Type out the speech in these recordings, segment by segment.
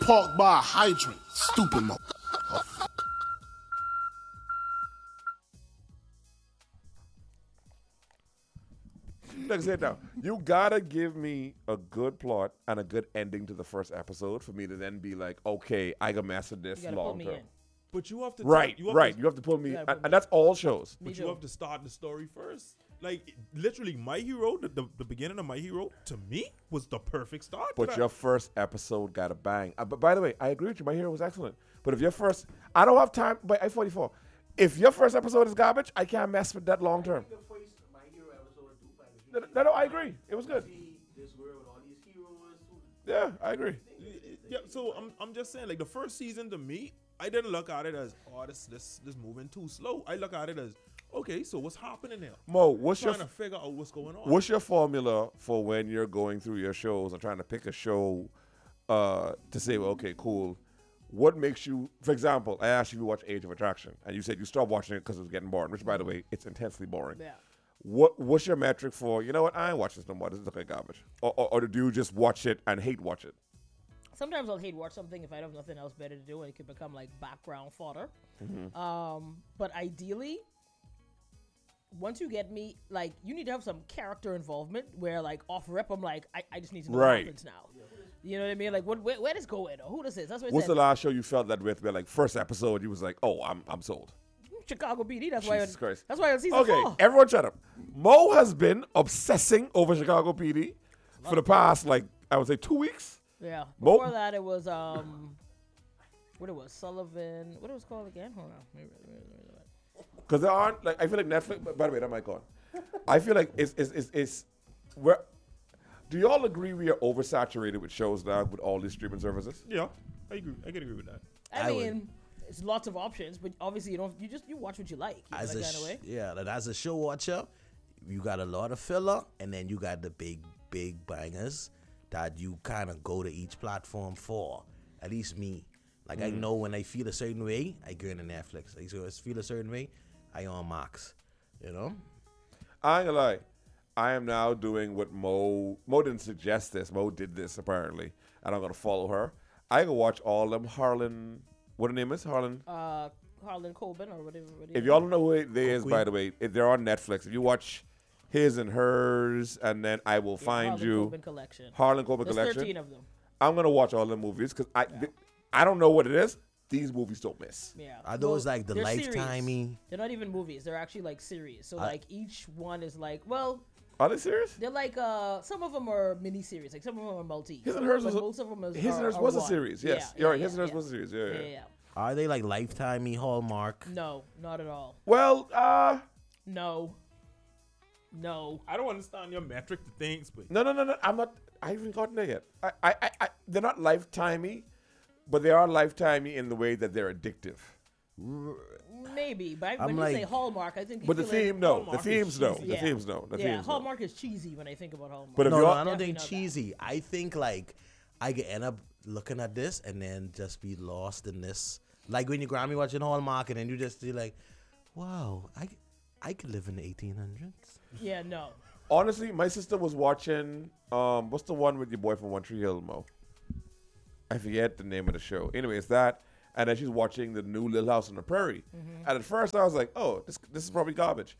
Parked by a hydrant. Stupid mo. Like I said now, you gotta give me a good plot and a good ending to the first episode for me to then be like, okay, I can master this You gotta pull long me term. in. But you have to Right, you have right. To, You have to pull me, gotta pull me and that's all shows. Me but you too. have to start the story first. Like literally, My Hero, the beginning of My Hero, to me was the perfect start. to But that. your first episode got a bang. But by the way, I agree with you. My Hero was excellent. But if your first, I don't have time. But I-44. If your first episode is garbage, I can't mess with that long term. No, I agree. It was good. Yeah, I agree. Yeah, so I'm just saying, like the first season to me, I didn't look at it as this moving too slow. I look at it as okay, so what's happening there? Mo, what's Trying your to figure out what's going on. what's your formula for when you're going through your shows and trying to pick a show to say, well, okay, cool. What makes you, for example, I asked you to watch Age of Attraction, and you said you stopped watching it because it was getting boring, which, by the way, it's intensely boring. Yeah. What's your metric for, you know what, I ain't watch this no more, this is like garbage? Or do you just watch it and hate watch it? Sometimes I'll hate watch something if I have nothing else better to do, and it could become like background fodder. But ideally, once you get me, like, you need to have some character involvement where, like, off rip, I'm like, I just need to know what Right. happens now. You know what I mean? Like, where this going? Or who this is? That's what it What's the said. last show you felt that with, where like first episode you was like, oh, I'm sold? Chicago PD. That's Jesus why. Christ. That's why on season Okay, 4. everyone shut up. Mo has been obsessing over Chicago PD for the past, like, I would say 2 weeks. Yeah. Mo- Before that, it was what it was, Sullivan. What it was called again? Hold on. Because there aren't, like, I feel like Netflix, by the way, that mic on. I feel like we're, do y'all agree we are oversaturated with shows now with all these streaming services? Yeah, I agree. I can agree with that. I mean, it's lots of options, but obviously you watch what you like. You know, As that a kind of way. yeah, like, as a show watcher, you got a lot of filler, and then you got the big bangers that you kind of go to each platform for. At least me, like I know when I feel a certain way, I go into Netflix. Like, so I feel a certain way, I on Max. You know, I ain't gonna lie. I am now doing what Mo didn't suggest this. Mo did this apparently, and I'm gonna follow her. I can watch all them Harlan. What her name is? Harlan. Harlan Coben or whatever. If y'all don't know who they is, by the way, they're on Netflix. If you watch His and Hers, and then I Will Find Harlan You, Coben collection. Harlan Coben There's Collection. 13 of them. I'm gonna watch all the movies because I don't know what it is. These movies don't miss. Yeah. are those like the they're Lifetime-y? series. They're not even movies. They're actually like series. So like each one is like, well, Are they serious? they're like some of them are mini series. Like some of them are multi. His and Hers but was most of them is His and Hers are was a one. series. Yes, Yeah, you're right. yeah, His and Hers yeah. was a series. Yeah. Yeah. Are they like Lifetime-y, Hallmark? No, not at all. Well, No. I don't understand your metric to things, but no. I'm not. I haven't gotten there yet. I they're not lifetimey, but they are lifetimey in the way that they're addictive. Maybe, but I'm when you like- say Hallmark, I think. But the people like theme, no. The Hallmark is themes, no. cheesy. The themes, no. The yeah, themes, no. Hallmark is cheesy when I think about Hallmark. But if No, you're, no, I don't Definitely think not that. cheesy. I think like I could end up looking at this and then just be lost in this. Like when you Grammy watching Hallmark and then you just be like, wow, I could live in the 1800s. Yeah, no. honestly, my sister was watching. What's the one with your boy from One Tree Hill, Mo? I forget the name of the show. Anyway, it's that. And then she's watching the new Little House on the Prairie. And at first I was like, oh, this is probably garbage.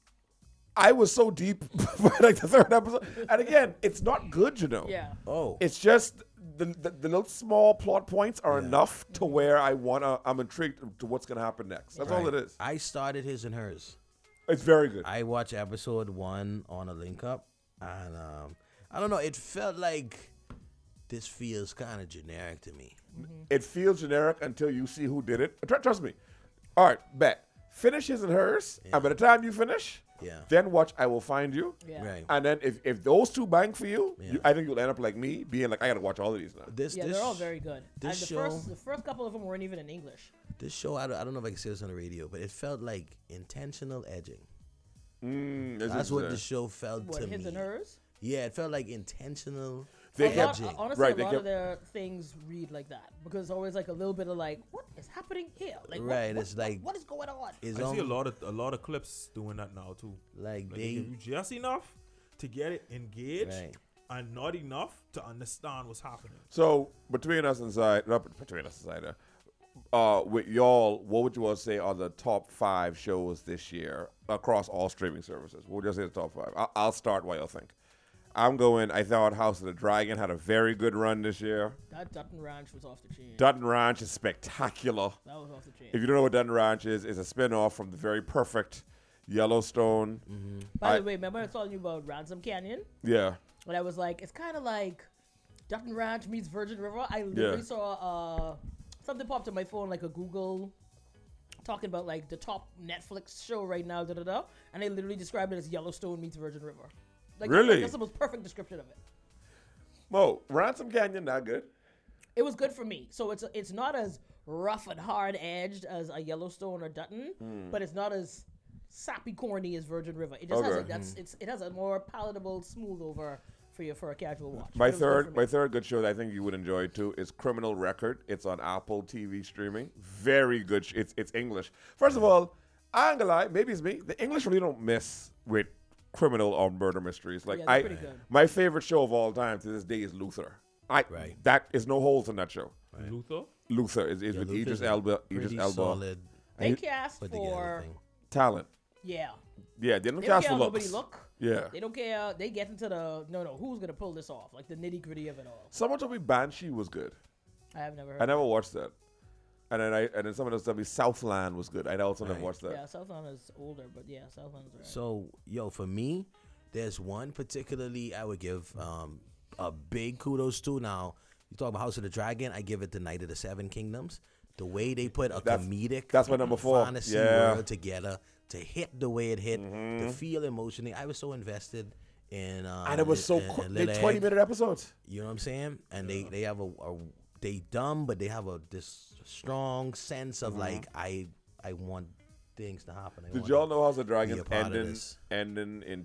I was so deep by like the third episode. And again, it's not good, you know. Yeah. Oh, It's just the little small plot points are enough to where I'm intrigued to what's going to happen next. That's all it is. I started His and Hers. It's very good. I watched episode 1 on a link up, and I don't know. It felt like this feels kind of generic to me. It feels generic until you see who did it. Trust me. All right, bet. Finish His and Hers, and by the time you finish, then watch I Will Find You. Yeah. Right. And then if those two bang for you, Yeah. I think you'll end up like me, being like, I got to watch all of these now. Yeah, they're all very good. And this the show- first couple of them weren't even in English. This show, I don't know if I can say this on the radio, but it felt like intentional edging. That's what the show felt What, to His me. and Hers? Yeah, it felt like intentional They A lot- edging. honestly, Right, a they lot kept- of their things read like that because it's always like a little bit of like, what is happening here? Like, Right, it's like- what is going on? It's I see a lot of clips doing that now too. like Like they give they you just enough to get it engaged, Right. and not enough to understand what's happening. So between us inside, not between us inside, with y'all, what would you all say are the top 5 shows this year across all streaming services? What would you say the top 5? I'll start while y'all think. I'm going. I thought House of the Dragon had a very good run this year. That Dutton Ranch was off the chain. Dutton Ranch is spectacular. That was off the chain. If you don't know what Dutton Ranch is, it's a spin-off from the very perfect Yellowstone. By the way, remember I was telling you about Ransom Canyon? Yeah. And I was like, it's kind of like Dutton Ranch meets Virgin River. I literally Yeah. saw something popped on my phone, like a Google talking about like the top Netflix show right now, and they literally described it as Yellowstone meets Virgin River. Like, Really? That's the most perfect description of it. Mo, Ransom Canyon, not good. It was good for me. So it's not as rough and hard edged as a Yellowstone or Dutton, but it's not as sappy corny as Virgin River. It just Okay. it has a more palatable smooth over for a casual watch. My But it was good for me. third good show that I think you would enjoy too is Criminal Record. It's on Apple TV streaming. Very good. It's English. First of all, I ain't gonna lie, maybe it's me. The English really don't mess with criminal or murder mysteries. Like Yeah, they're pretty good. my favorite show of all time to this day is Luther. Right. That is no holes in that show. Luther? Luther is with Luther's Idris a Elba. pretty Idris Elba. solid They cast put together for thing. Talent. yeah. Yeah, they don't They don't cast care for how nobody looks. look. Yeah. They don't care. They get into the who's gonna pull this off, like the nitty gritty of it all. Someone told me Banshee was good. I have never heard. I never watched that. And then someone else told me Southland was good. I also never Right. watched that. Yeah, Southland is older, but yeah, Southland's right. So, for me, there's one particularly I would give a big kudos to. Now, you talk about House of the Dragon, I give it the Night of the Seven Kingdoms. The way they put a comedic that's my number 4. fantasy Yeah. world together to hit the way it hit, to feel emotionally. I was so invested in And it was so quick. They Little 20-minute episodes. You know what I'm saying? And they have they dumb, but they have this strong sense of like I want things to happen. Did y'all know House of be Dragons a part of this. ending in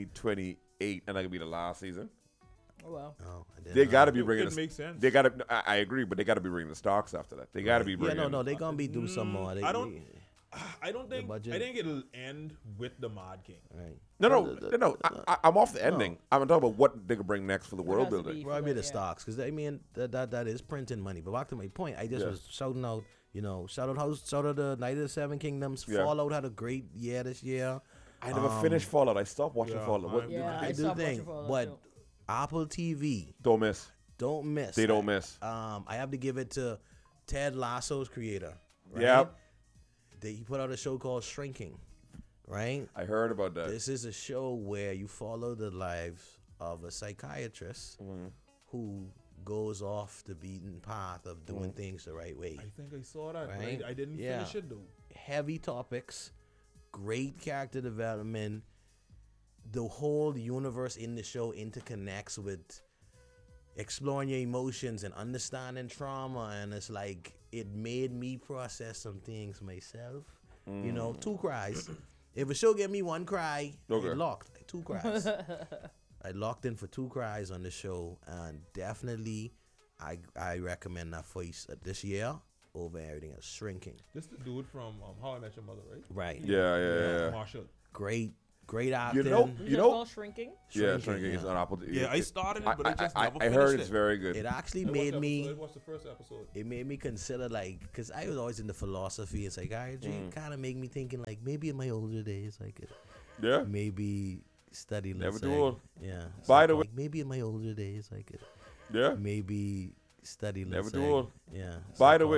2028 and that could be the last season? Oh well. Oh, I didn't They know. got to be It bringing. makes sense. They got to. I agree, but they got to be bringing the Starks after that. They got to be Yeah, bringing. no, they're gonna be do some more. I don't think budget. I think it'll end with the Mad King. Right. No. I'm off the ending. I'm talking about what they could bring next for the world has to building. be- Probably the Yeah. stocks, because I mean that is printing money. But back to my point, I just Yeah. was shouting out, shout out the Night of the Seven Kingdoms. Yeah. Fallout had a great year this year. I never finished Fallout. I stopped watching Yeah, Fallout. What, Yeah, I I do stopped watching think, Fallout, but too. Apple TV Don't miss. don't miss. They don't miss. I have to give it to Ted Lasso's creator. Right? Yep. He put out a show called Shrinking. Right. I heard about that. This is a show where you follow the lives of a psychiatrist who goes off the beaten path of doing things the right way. I think I saw that, Right? but I didn't Yeah. finish it though. Heavy topics, great character development. The whole universe in the show interconnects with exploring your emotions and understanding trauma, and it's like it made me process some things myself. 2 cries. If a show gave me 1 cry, Okay. I locked 2 cries. I locked in for 2 cries on the show, and definitely I recommend that for this year over everything else. Shrinking. This the dude from How I Met Your Mother, right? Right. Yeah. Marshall. Great acting. know- Is You it know- called Shrinking? Yeah, Shrinking, Shrinking is yeah. on Apple. Yeah, I started it, but I just never I finished heard it. it's very good. It actually I made watched me. the first episode. It made me consider because I was always into philosophy and psychiatry. It kind of made me thinking maybe in my older days I could Yeah. maybe study. Never let's too say. old. Yeah. By the way- maybe in my older days I could Yeah. maybe study. Never let's too say. old. Yeah. By the way,